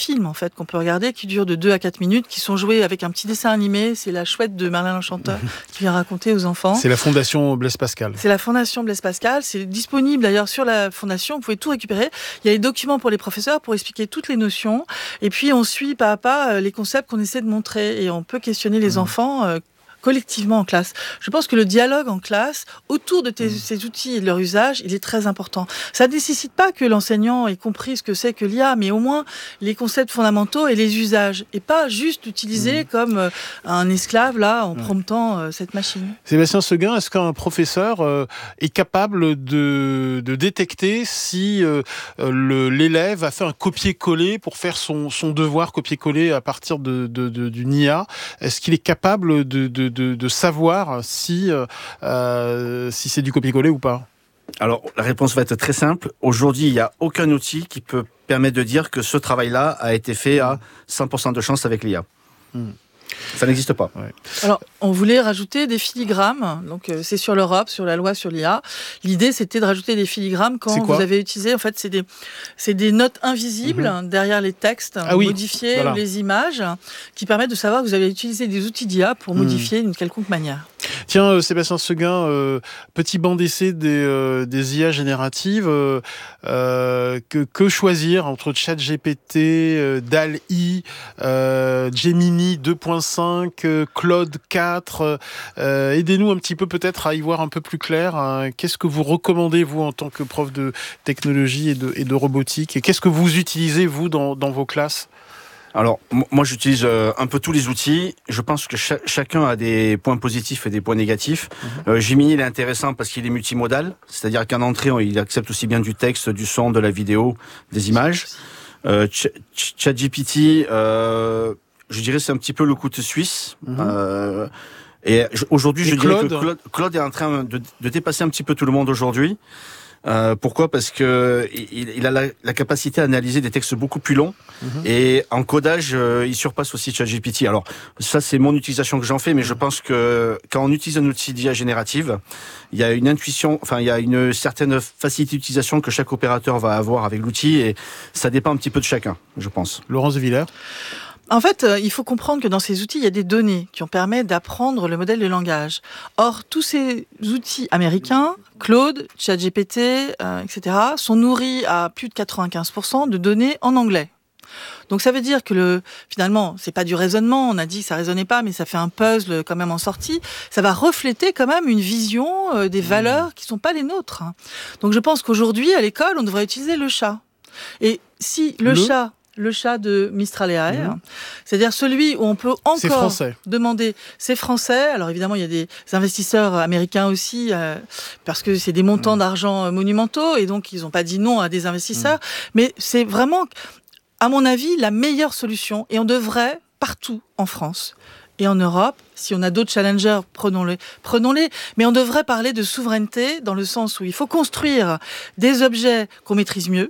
films en fait qu'on peut regarder qui durent de 2 à 4 minutes, qui sont joués avec un petit dessin animé. C'est la chouette de Merlin l'Enchanteur qui vient raconter aux enfants. C'est la Fondation Blaise Pascal. C'est la Fondation Blaise Pascal. C'est disponible d'ailleurs sur la Fondation. Vous pouvez tout récupérer. Il y a les documents pour les professeurs pour expliquer toutes les notions. Et puis on suit pas à pas les concepts qu'on essaie de montrer. Et on peut questionner les enfants collectivement en classe. Je pense que le dialogue en classe, autour de ces outils et de leur usage, il est très important. Ça ne nécessite pas que l'enseignant ait compris ce que c'est que l'IA, mais au moins les concepts fondamentaux et les usages, et pas juste l'utiliser comme un esclave, là, en promptant cette machine. Sébastien Seguin, est-ce qu'un professeur est capable de détecter si l'élève a fait un copier-coller pour faire son devoir copier-coller à partir d'une IA? Est-ce qu'il est capable de savoir si c'est du copier-coller ou pas? Alors, la réponse va être très simple. Aujourd'hui, il n'y a aucun outil qui peut permettre de dire que ce travail-là a été fait à 100% de chance avec l'IA. Ça n'existe pas. Ouais. Alors, on voulait rajouter des filigrammes. Donc, c'est sur l'Europe, sur la loi sur l'IA. L'idée, c'était de rajouter des filigrammes quand vous avez utilisé. En fait, c'est des notes invisibles derrière les textes modifiés ou les images qui permettent de savoir que vous avez utilisé des outils d'IA pour modifier d'une quelconque manière. Tiens, Sébastien Seguin, petit banc d'essai des IA génératives. Que choisir entre ChatGPT, DALL-E, Gemini 2.5, Claude 4 aidez-nous un petit peu peut-être à y voir un peu plus clair. Qu'est-ce que vous recommandez, vous, en tant que prof de technologie et de robotique? Et qu'est-ce que vous utilisez, vous, dans vos classes? Alors, moi, j'utilise un peu tous les outils. Je pense que chacun a des points positifs et des points négatifs. Gemini, il est intéressant parce qu'il est multimodal. C'est-à-dire qu'en entrée, il accepte aussi bien du texte, du son, de la vidéo, des images. ChatGPT, je dirais c'est un petit peu le couteau suisse. Et aujourd'hui, je dirais que Claude est en train de dépasser un petit peu tout le monde aujourd'hui. Pourquoi ? Parce que il a la capacité à analyser des textes beaucoup plus longs et en codage, il surpasse aussi ChatGPT. Alors ça, c'est mon utilisation que j'en fais, mais je pense que quand on utilise un outil d'IA générative, il y a une intuition, il y a une certaine facilité d'utilisation que chaque opérateur va avoir avec l'outil et ça dépend un petit peu de chacun, je pense. Laurence de Villers. En fait, il faut comprendre que dans ces outils, il y a des données qui permettent d'apprendre le modèle de langage. Or, tous ces outils américains, Claude, ChatGPT, etc., sont nourris à plus de 95% de données en anglais. Donc ça veut dire que finalement, c'est pas du raisonnement, on a dit que ça raisonnait pas, mais ça fait un puzzle quand même en sortie. Ça va refléter quand même une vision des valeurs qui sont pas les nôtres. Donc je pense qu'aujourd'hui, à l'école, on devrait utiliser le chat. Et si le chat de Mistral AI, c'est-à-dire celui où on peut encore demander, c'est français, alors évidemment il y a des investisseurs américains aussi, parce que c'est des montants d'argent monumentaux, et donc ils n'ont pas dit non à des investisseurs, mais c'est vraiment, à mon avis, la meilleure solution, et on devrait, partout en France et en Europe, si on a d'autres challengers, prenons-les, mais on devrait parler de souveraineté dans le sens où il faut construire des objets qu'on maîtrise mieux.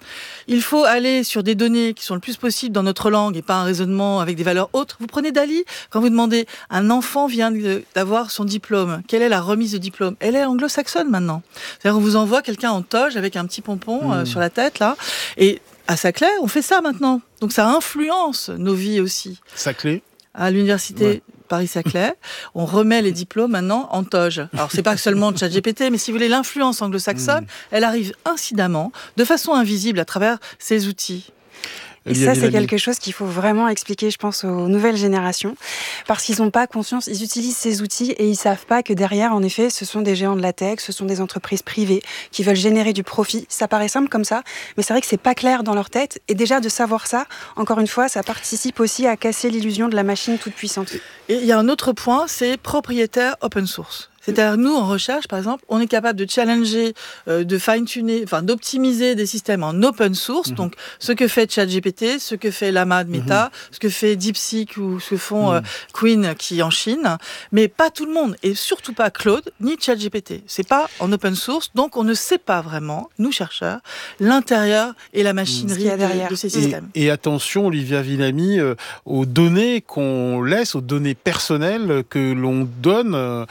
Il faut aller sur des données qui sont le plus possible dans notre langue et pas un raisonnement avec des valeurs autres. Vous prenez DALL-E, quand vous demandez, un enfant vient d'avoir son diplôme, quelle est la remise de diplôme ? Elle est anglo-saxonne maintenant. C'est-à-dire qu'on vous envoie quelqu'un en toge avec un petit pompon sur la tête, là. Et à Saclay, on fait ça maintenant. Donc ça influence nos vies aussi. Saclay ? À l'université Paris-Saclay, on remet les diplômes maintenant en toge. Alors, c'est pas seulement de ChatGPT, mais si vous voulez, l'influence anglo-saxonne, elle arrive incidemment, de façon invisible, à travers ces outils. Et ça, c'est quelque chose qu'il faut vraiment expliquer, je pense, aux nouvelles générations, parce qu'ils n'ont pas conscience, ils utilisent ces outils et ils savent pas que derrière, en effet, ce sont des géants de la tech, ce sont des entreprises privées qui veulent générer du profit. Ça paraît simple comme ça, mais c'est vrai que c'est pas clair dans leur tête. Et déjà, de savoir ça, encore une fois, ça participe aussi à casser l'illusion de la machine toute puissante. Et il y a un autre point, c'est propriétaire open source. C'est-à-dire, nous, en recherche, par exemple, on est capable de challenger, de fine-tuner, d'optimiser des systèmes en open source. Donc, ce que fait ChatGPT, ce que fait Llama de Meta, ce que fait DeepSeek ou ce que font Queen qui est en Chine. Mais pas tout le monde. Et surtout pas Claude, ni ChatGPT. C'est pas en open source. Donc, on ne sait pas vraiment, nous, chercheurs, l'intérieur et la machinerie de ces systèmes. Et attention, Olivia Villamy, aux données qu'on laisse, aux données personnelles que l'on donne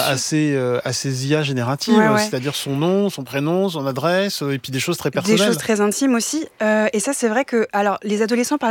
à ces IA génératives, c'est-à-dire son nom, son prénom, son adresse, et puis des choses très personnelles. Des choses très intimes aussi. Et ça, c'est vrai que, alors, les adolescents, par